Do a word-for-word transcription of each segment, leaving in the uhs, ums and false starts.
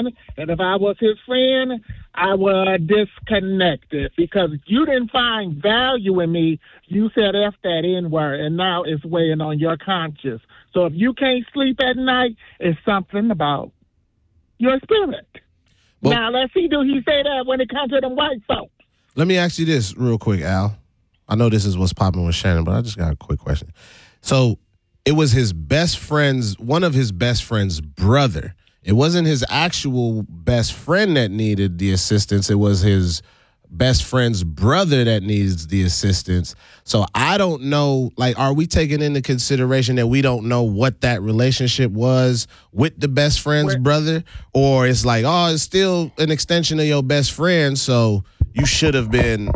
friend, and if I was his friend, I would disconnect it because you didn't find value in me. You said F that N-word, and now it's weighing on your conscience. So if you can't sleep at night, it's something about your spirit. Well, now, let's see, do he say that when it comes to them white folks? Let me ask you this real quick, Al. I know this is what's popping with Shannon, but I just got a quick question. So it was his best friend's, one of his best friend's brother. It wasn't his actual best friend that needed the assistance. It was his best friend's brother that needs the assistance. So I don't know, like, are we taking into consideration that we don't know what that relationship was with the best friend's Where? brother? Or it's like, oh, it's still an extension of your best friend, so you should have been.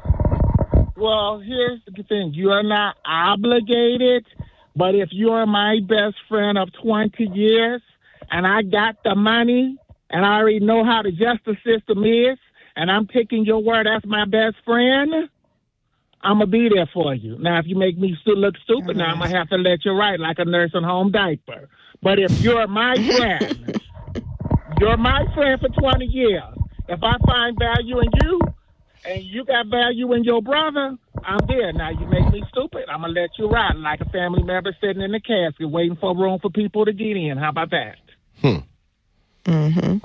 Well, here's the thing. You are not obligated, but if you're my best friend of twenty years, and I got the money, and I already know how the justice system is, and I'm taking your word as my best friend, I'm going to be there for you. Now, if you make me still look stupid, now I'm going to have to let you write like a nursing home diaper. But if you're my friend, you're my friend for twenty years. If I find value in you, and you got value in your brother, I'm there. Now, you make me stupid, I'm going to let you ride like a family member sitting in the casket waiting for room for people to get in. How about that? Hmm. Mm-hmm.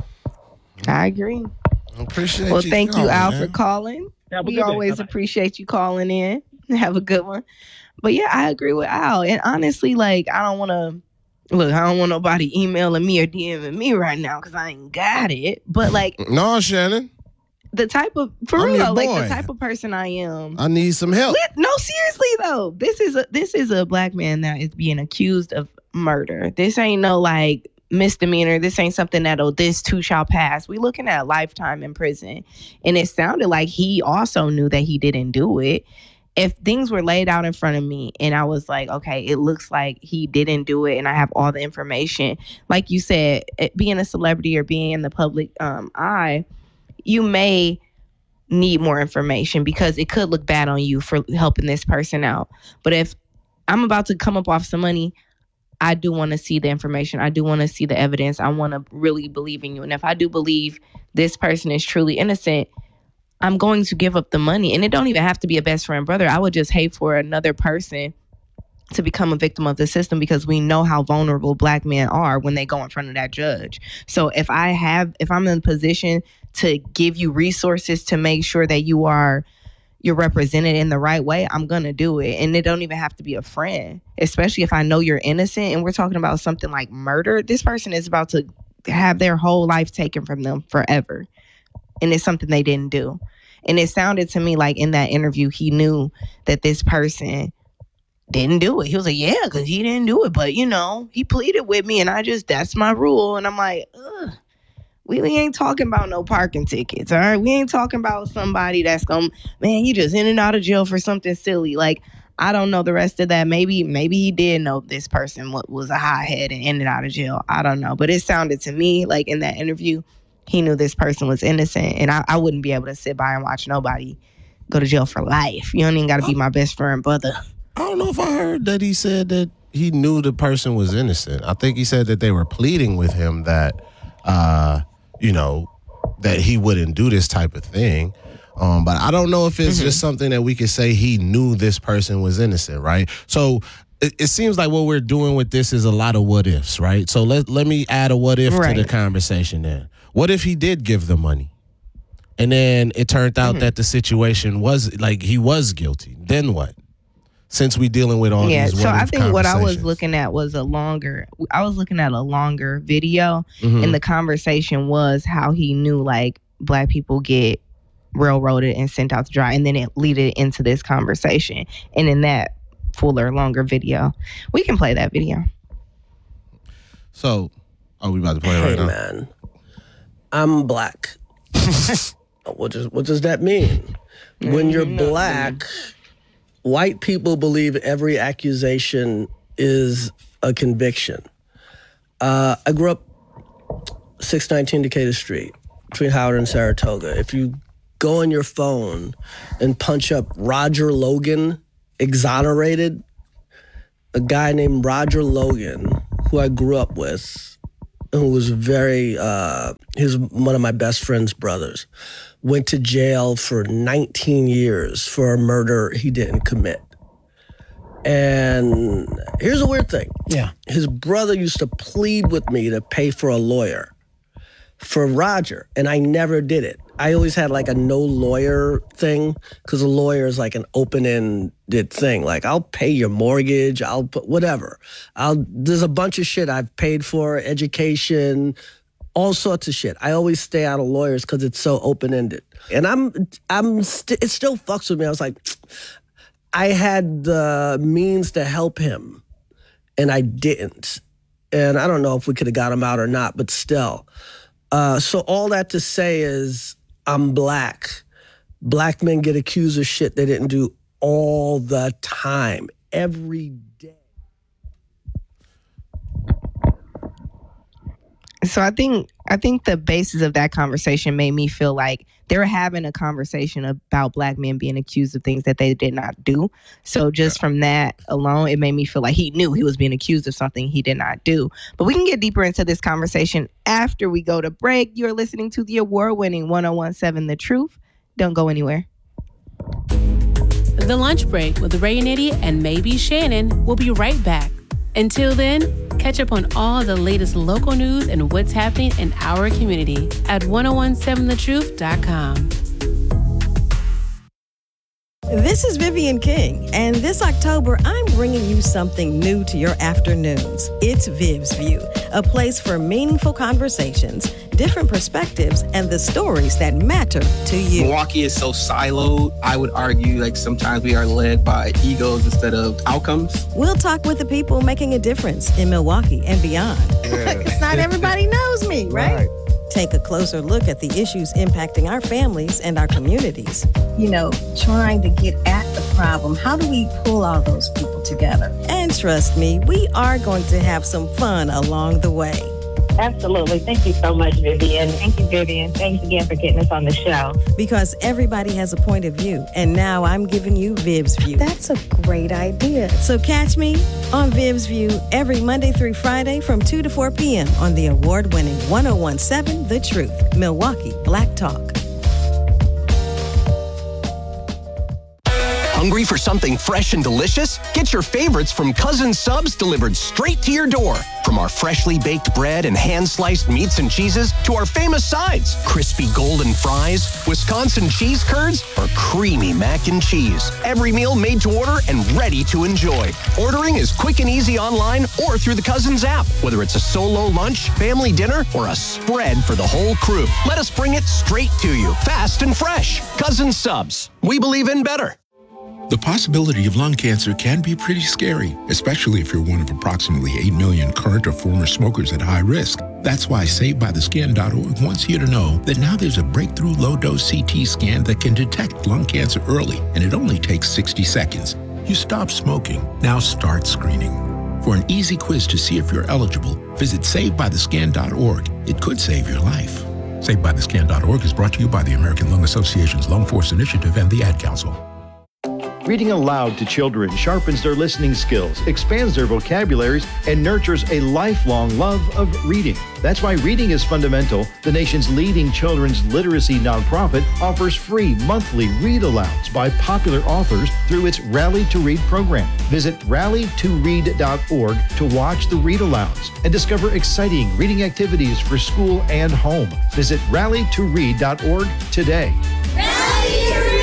I agree. Appreciate well, you thank calling, you, Al, man. for calling. We always Bye-bye. appreciate you calling in. Have a good one. But yeah, I agree with Al. And honestly, like, I don't want to, look, I don't want nobody emailing me or DMing me right now because I ain't got it. But like, no, Shannon. The type of, for I'm real, your though, like boy. the type of person I am. I need some help. Lit- No, seriously though, this is a this is a black man that is being accused of murder. This ain't no like misdemeanor. This ain't something that'll this too shall pass. We looking at lifetime in prison, and it sounded like he also knew that he didn't do it. If things were laid out in front of me and I was like, okay, it looks like he didn't do it, and I have all the information, like you said, it, being a celebrity or being in the public um, eye, you may need more information because it could look bad on you for helping this person out. But if I'm about to come up off some money, I do want to see the information. I do want to see the evidence. I want to really believe in you. And if I do believe this person is truly innocent, I'm going to give up the money. And it don't even have to be a best friend brother. I would just hate for another person to become a victim of the system because we know how vulnerable black men are when they go in front of that judge. So if I have, if I'm in a position to give you resources to make sure that you are, you're represented in the right way, I'm going to do it. And it don't even have to be a friend, especially if I know you're innocent and we're talking about something like murder. This person is about to have their whole life taken from them forever. And it's something they didn't do. And it sounded to me like in that interview, he knew that this person didn't do it. He was like, yeah, because he didn't do it. But, you know, he pleaded with me and I just, that's my rule. And I'm like, ugh. We, we ain't talking about no parking tickets, all right? We ain't talking about somebody that's going, man, you just in and out of jail for something silly. Like, I don't know the rest of that. Maybe maybe he did know this person was a hothead and ended out of jail. I don't know. But it sounded to me like in that interview, he knew this person was innocent. And I, I wouldn't be able to sit by and watch nobody go to jail for life. You don't even got to be my best friend brother. I don't know if I heard that he said that he knew the person was innocent. I think he said that they were pleading with him that, uh, you know, that he wouldn't do this type of thing. Um, but I don't know if it's mm-hmm. just something that we could say he knew this person was innocent, right? So it, it seems like what we're doing with this is a lot of what ifs, right? So let let me add a what if right. to the conversation then. What if he did give the money? And then it turned out mm-hmm. that the situation was like he was guilty. Then what? Since we dealing with all yeah, these so I think what I was looking at was a longer, I was looking at a longer video, mm-hmm. and the conversation was how he knew like black people get railroaded and sent out to dry, and then it leaded into this conversation. And in that fuller, longer video, we can play that video. So, are we about to play it hey, right now? Man, I'm black. what does what does that mean? When you're black, white people believe every accusation is a conviction. Uh, I grew up six nineteen Decatur Street, between Howard and Saratoga. If you go on your phone and punch up Roger Logan exonerated, a guy named Roger Logan, who I grew up with, who was very, uh, he was one of my best friend's brothers, went to jail for nineteen years for a murder he didn't commit. And here's a weird thing. Yeah. His brother used to plead with me to pay for a lawyer for Roger, and I never did it. I always had like a no lawyer thing, because a lawyer is like an open-ended thing. Like, I'll pay your mortgage, I'll put whatever. I'll there's a bunch of shit I've paid for, education, all sorts of shit. I always stay out of lawyers because it's so open-ended. And I'm I'm st- it still fucks with me. I was like, I had the means to help him, and I didn't. And I don't know if we could have got him out or not, but still. Uh, so all that to say is, I'm black. Black men get accused of shit they didn't do all the time, every day. So I think I think the basis of that conversation made me feel like they were having a conversation about black men being accused of things that they did not do. So just yeah. from that alone, it made me feel like he knew he was being accused of something he did not do. But we can get deeper into this conversation after we go to break. You're listening to the award-winning one oh one point seven The Truth. Don't go anywhere. The Lunch Break with Ray and Eddie and maybe Shannon will be right back. Until then, catch up on all the latest local news and what's happening in our community at ten seventeen the truth dot com. This is Vivian King, and this October, I'm bringing you something new to your afternoons. It's Viv's View, a place for meaningful conversations, different perspectives, and the stories that matter to you. Milwaukee is so siloed. I would argue like sometimes we are led by egos instead of outcomes. We'll talk with the people making a difference in Milwaukee and beyond. Because not everybody knows me, right? right? Take a closer look at the issues impacting our families and our communities. You know, trying to get at the problem. How do we pull all those people together? And trust me, we are going to have some fun along the way. Absolutely. Thank you so much, Vivian. Thank you, Vivian. Thanks again for getting us on the show. Because everybody has a point of view, and now I'm giving you Viv's View. That's a great idea. So catch me on Viv's View every Monday through Friday from two to four p.m. on the award-winning ten seventeen The Truth, Milwaukee Black Talk. Hungry for something fresh and delicious? Get your favorites from Cousin Subs delivered straight to your door. From our freshly baked bread and hand-sliced meats and cheeses to our famous sides, crispy golden fries, Wisconsin cheese curds, or creamy mac and cheese. Every meal made to order and ready to enjoy. Ordering is quick and easy online or through the Cousins app. Whether it's a solo lunch, family dinner, or a spread for the whole crew, let us bring it straight to you, fast and fresh. Cousin Subs. We believe in better. The possibility of lung cancer can be pretty scary, especially if you're one of approximately eight million current or former smokers at high risk. That's why Saved By The Scan dot org wants you to know that now there's a breakthrough low-dose C T scan that can detect lung cancer early, and it only takes sixty seconds. You stop smoking, now start screening. For an easy quiz to see if you're eligible, visit Saved By The Scan dot org. It could save your life. Saved By The Scan dot org is brought to you by the American Lung Association's Lung Force Initiative and the Ad Council. Reading aloud to children sharpens their listening skills, expands their vocabularies, and nurtures a lifelong love of reading. That's why Reading is Fundamental, the nation's leading children's literacy nonprofit, offers free monthly read-alouds by popular authors through its Rally to Read program. Visit rally to read dot org to watch the read-alouds and discover exciting reading activities for school and home. Visit rally to read dot org today. Rally to Read!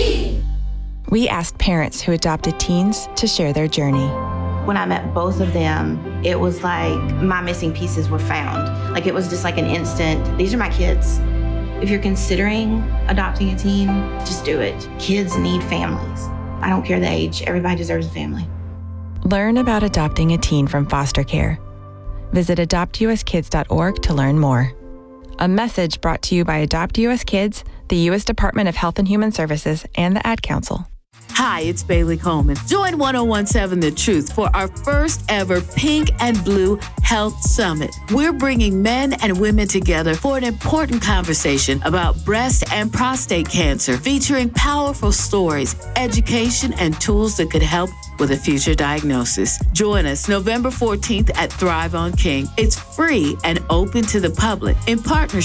We asked parents who adopted teens to share their journey. When I met both of them, it was like my missing pieces were found. Like it was just like an instant, these are my kids. If you're considering adopting a teen, just do it. Kids need families. I don't care the age, everybody deserves a family. Learn about adopting a teen from foster care. Visit adopt u s kids dot org to learn more. A message brought to you by Adopt U S Kids, the U S Department of Health and Human Services, and the Ad Council. Hi, it's Bailey Coleman. Join ten seventeen The Truth for our first ever Pink and Blue Health Summit. We're bringing men and women together for an important conversation about breast and prostate cancer, featuring powerful stories, education, and tools that could help with a future diagnosis. Join us November fourteenth at Thrive on King. It's free and open to the public in partnership